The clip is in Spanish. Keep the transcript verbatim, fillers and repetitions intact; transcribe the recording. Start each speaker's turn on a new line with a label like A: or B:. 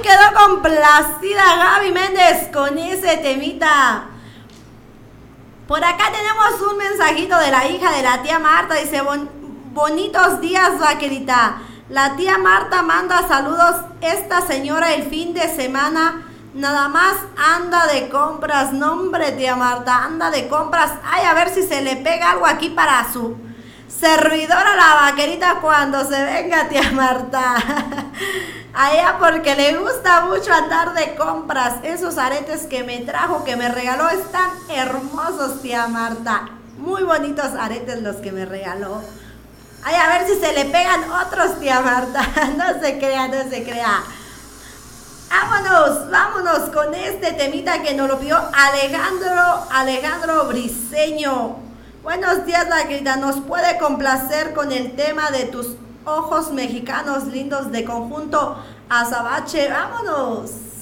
A: quedó complacida Gaby Méndez con ese temita. Por acá tenemos un mensajito de la hija de la tía Marta. Dice, bon, bonitos días, vaquerita. La tía Marta manda saludos. Esta señora el fin de semana nada más anda de compras. No, hombre, tía Marta, anda de compras. Ay, a ver si se le pega algo aquí para su servidora la vaquerita cuando se venga, tía Marta. Allá porque le gusta mucho andar de compras. Esos aretes que me trajo, que me regaló, están hermosos, tía Marta. Muy bonitos aretes los que me regaló. Ay, a ver si se le pegan otros, tía Marta. No se crea, no se crea. Vámonos, vámonos con este temita que nos lo pidió Alejandro, Alejandro Briseño. Buenos días, vaquerita. ¿Nos puede complacer con el tema de tus ojos mexicanos lindos de conjunto Azabache? Vámonos.